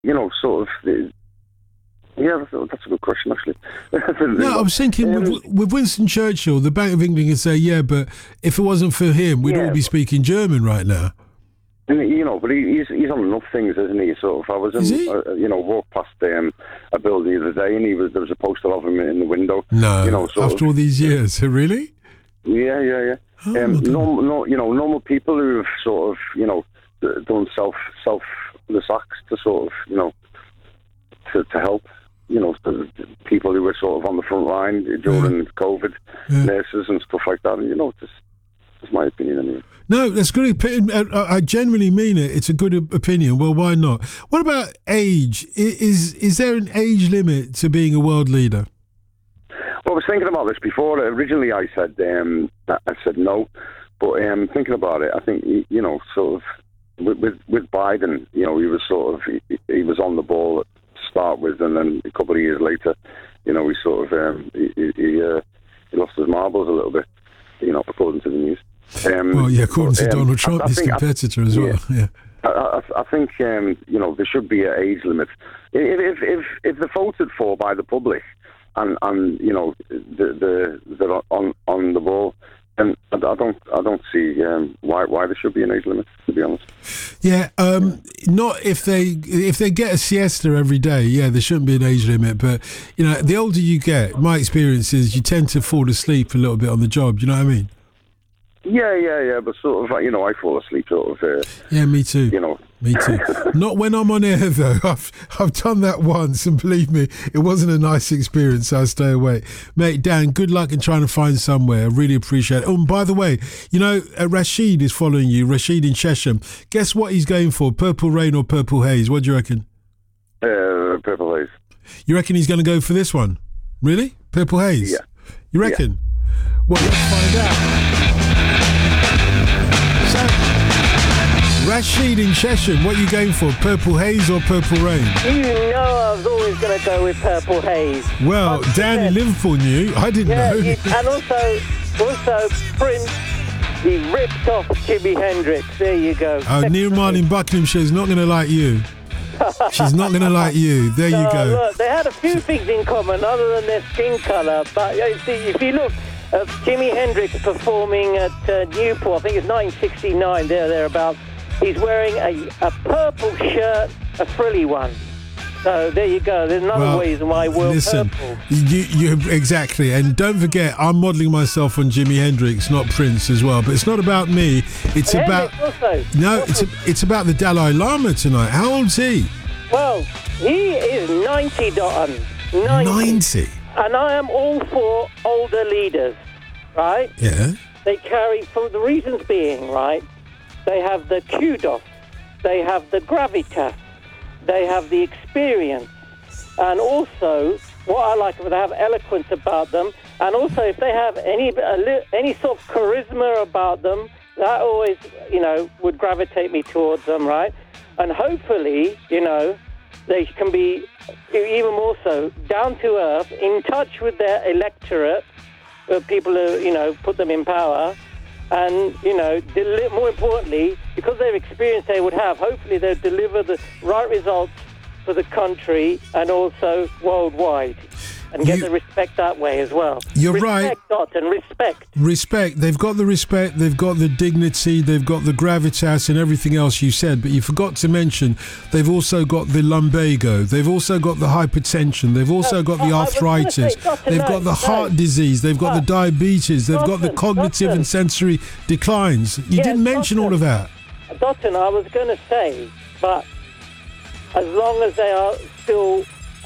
sort of. Yeah, that's a good question, actually. No, I was thinking with Winston Churchill, the Bank of England can say, yeah, but if it wasn't for him, we'd all be speaking German right now. And, but he's on enough things, isn't he? Sort of. I was, walked past a building the other day, and there was a poster of him in the window. No, after all these years, really? Yeah. Normal people who've sort of, done selfless acts to sort of, to help. The people who were sort of on the front line during COVID, nurses and stuff like that. And, that's my opinion anyway. No, that's good opinion. I genuinely mean it. It's a good opinion. Well, why not? What about age? Is there an age limit to being a world leader? Well, I was thinking about this before. Originally, I said no, but thinking about it, I think sort of with Biden, he was sort of he was on the ball start with, and then a couple of years later, he sort of he lost his marbles a little bit, according to the news. According to Donald Trump, his competitor as well. Yeah. I think there should be an age limit. If they're voted for by the public, and they're on the ball, and I don't see why there should be an age limit, to be honest. Yeah, not if they get a siesta every day. Yeah, there shouldn't be an age limit. But the older you get, my experience is you tend to fall asleep a little bit on the job. Do you know what I mean? Yeah. But sort of, I fall asleep sort of. Yeah, me too. Me too. Not when I'm on air though. I've done that once, and believe me, it wasn't a nice experience. So I stay away, mate. Dan, good luck in trying to find somewhere. I really appreciate it. Oh, and by the way, Rashid is following you. Rashid in Chesham. Guess what he's going for? Purple Rain or Purple Haze? What do you reckon? Purple Haze. You reckon he's going to go for this one? Really? Purple Haze? Yeah. You reckon? Yeah. Well, let's find out. Rashid in Chesham, what are you going for? Purple Haze or Purple Rain? I was always going to go with Purple Haze. Well, Dan in Liverpool knew. I didn't know. And also Prince, he ripped off Jimi Hendrix. There you go. Neil Martin Buckinghamshire is not going to like you. She's not going to like you. There you go. Look, they had a few things in common other than their skin colour. But if you look at Jimi Hendrix performing at Newport, I think it's 1969, thereabouts. He's wearing a purple shirt, a frilly one. So there you go. There's another reason why I wore purple. You exactly. And don't forget, I'm modelling myself on Jimi Hendrix, not Prince as well. But it's not about me. It's about it's about the Dalai Lama tonight. How old's he? Well, he is 90, Dotton. 90. And I am all for older leaders, right? Yeah. They carry, for the reasons being, right? They have the kudos, they have the gravitas, they have the experience, and also what I like is they have eloquence about them, and also if they have any sort of charisma about them, that always would gravitate me towards them, right? And hopefully they can be even more so down to earth, in touch with their electorate, people who put them in power. And, more importantly, because their experience they would have, hopefully they'll deliver the right results for the country and also worldwide. And get the respect that way as well. You're right. Respect. Respect. They've got the respect, they've got the dignity, they've got the gravitas and everything else you said. But you forgot to mention they've also got the lumbago. They've also got the hypertension. They've also got the arthritis. They've got the heart disease. They've got the diabetes. They've got the cognitive and sensory declines. You didn't mention all of that. Dotton, I was going to say, but as long as they are still...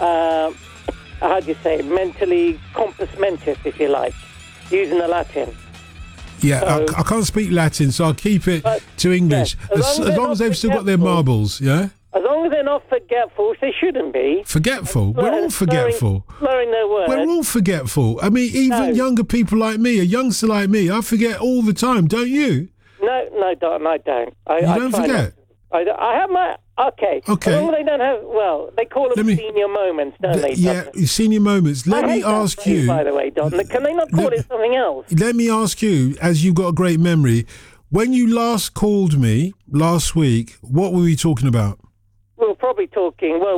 how do you say it? Mentally compos mentis, if you like, using the Latin. Yeah, so, I can't speak Latin, so I'll keep it to English. Yes, as long as they've still got their marbles, yeah? As long as they're not forgetful, which they shouldn't be. Forgetful? We're all forgetful. Slurring their words. We're all forgetful. I mean, even younger people like me, a youngster like me, I forget all the time, don't you? No, Don, I don't. You don't forget? I have my... Okay. Well, they don't have... Well, they call them senior moments, don't they? Yeah, senior moments. Let me ask you... By the way, Don, can they not call it something else? Let me ask you, as you've got a great memory, when you last called me last week, what were we talking about? we're probably talking, well,